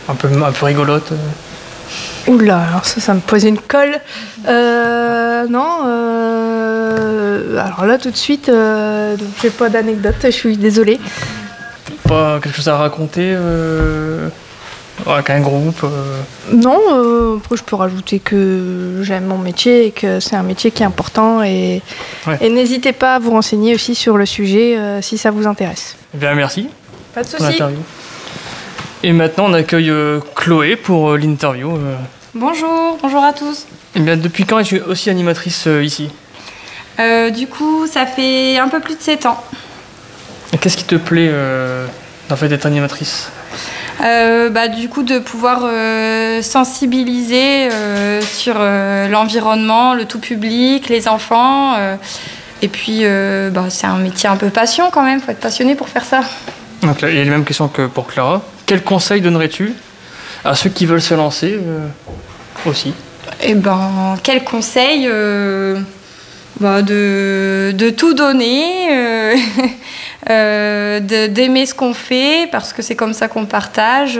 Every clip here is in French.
un peu rigolote. Oula, alors ça me posait une colle. Non, alors là tout de suite, donc j'ai pas d'anecdote, je suis désolée. Pas quelque chose à raconter avec un groupe Non, après je peux rajouter que j'aime mon métier et que c'est un métier qui est important et n'hésitez pas à vous renseigner aussi sur le sujet si ça vous intéresse. Eh bien, merci. Pas de pour souci. l'interview. Et maintenant, on accueille Chloé pour l'interview. Bonjour à tous. Eh bien, depuis quand es-tu aussi animatrice ici ? Du coup, ça fait un peu plus de 7 ans. Et qu'est-ce qui te plaît dans le fait d'être animatrice ? Du coup, de pouvoir sensibiliser sur l'environnement, le tout public, les enfants. Et puis, c'est un métier un peu passion quand même, il faut être passionné pour faire ça. Donc, il y a les mêmes questions que pour Clara. Quels conseils donnerais-tu à ceux qui veulent se lancer aussi ? Eh ben, quel conseil de tout donner, d'aimer ce qu'on fait, parce que c'est comme ça qu'on partage,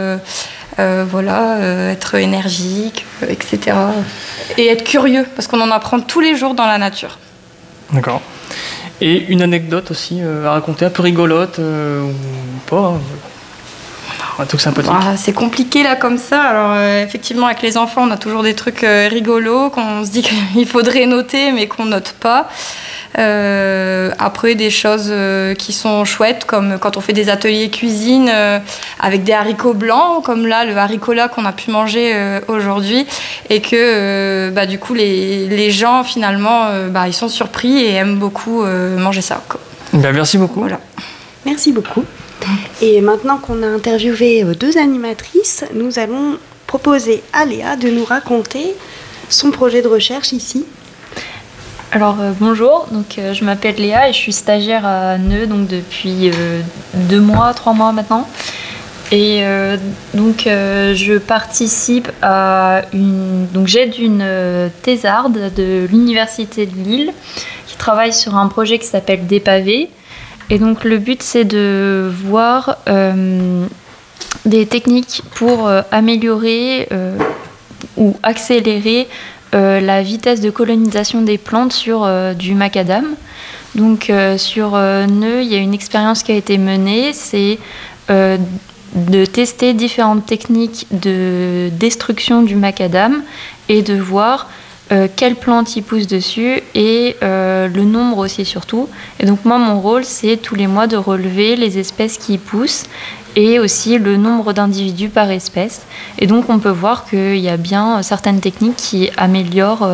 être énergique, etc. Et être curieux, parce qu'on en apprend tous les jours dans la nature. D'accord. Et une anecdote aussi à raconter, un peu rigolote ou pas un truc sympathique. C'est compliqué là comme ça. Alors effectivement avec les enfants on a toujours des trucs rigolos qu'on se dit qu'il faudrait noter mais qu'on note pas. Après des choses qui sont chouettes comme quand on fait des ateliers cuisine avec des haricots blancs comme là le haricot-là qu'on a pu manger aujourd'hui et que du coup les gens finalement ils sont surpris et aiment beaucoup manger ça quoi. Bien, merci beaucoup. Voilà. Merci beaucoup. Et maintenant qu'on a interviewé 2 animatrices, nous allons proposer à Léa de nous raconter son projet de recherche ici. Alors bonjour, donc, je m'appelle Léa et je suis stagiaire à Neu donc, depuis 3 mois maintenant. Et je participe à j'aide une thésarde de l'Université de Lille qui travaille sur un projet qui s'appelle Des pavés. Et donc le but c'est de voir des techniques pour améliorer ou accélérer la vitesse de colonisation des plantes sur du macadam. Donc sur Neu, il y a une expérience qui a été menée, c'est de tester différentes techniques de destruction du macadam et de voir quelles plantes y poussent dessus et le nombre aussi surtout. Et donc moi mon rôle c'est tous les mois de relever les espèces qui y poussent et aussi le nombre d'individus par espèce. Et donc on peut voir qu'il y a bien certaines techniques qui améliorent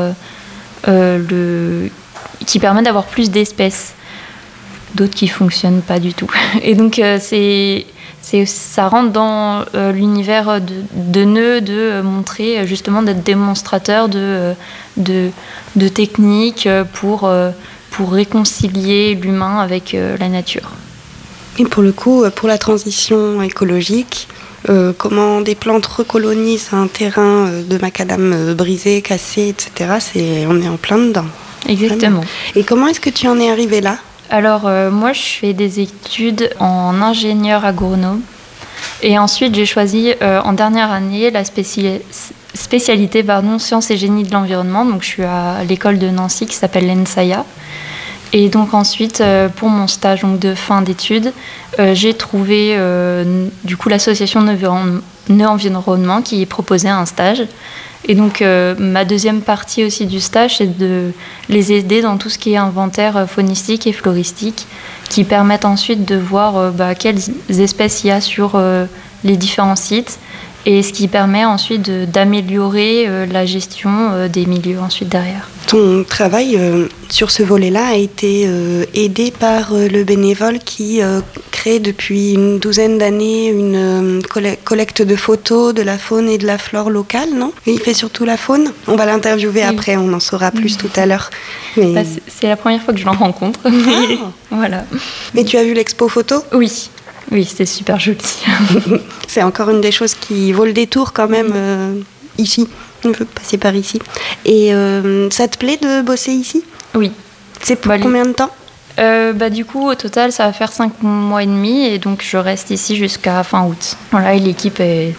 qui permettent d'avoir plus d'espèces, d'autres qui fonctionnent pas du tout. Et donc ça rentre dans l'univers de Neu, de montrer justement d'être démonstrateur de techniques pour réconcilier l'humain avec la nature. Et pour le coup, pour la transition écologique, comment des plantes recolonisent un terrain de macadam brisé, cassé, etc., on est en plein dedans. Exactement. Vraiment. Et comment est-ce que tu en es arrivée là ? Alors, moi, je fais des études en ingénieur agronome. Et ensuite, j'ai choisi en dernière année la spécialité sciences et génie de l'environnement. Donc, je suis à l'école de Nancy qui s'appelle l'ENSAIA. Et donc, ensuite, pour mon stage de fin d'études, j'ai trouvé du coup l'association Neu Environnement qui proposait un stage. Et donc, ma deuxième partie aussi du stage, c'est de les aider dans tout ce qui est inventaire faunistique et floristique, qui permettent ensuite de voir quelles espèces il y a sur les différents sites, et ce qui permet ensuite d'améliorer la gestion des milieux ensuite derrière. Ton travail sur ce volet-là a été aidé par le bénévole qui crée depuis une douzaine d'années une collecte de photos de la faune et de la flore locale, non ? Il fait surtout la faune. On va l'interviewer après, on en saura plus tout à l'heure. Mais... c'est la première fois que je l'en rencontre. Ah. Voilà. Mais tu as vu l'expo photo ? Oui. Oui, c'était super joli. C'est encore une des choses qui vaut le détour quand même ici. On peut passer par ici. Et ça te plaît de bosser ici ? Oui. C'est pour combien de temps ? Du coup, au total, ça va faire 5 mois et demi et donc je reste ici jusqu'à fin août. Voilà, et l'équipe est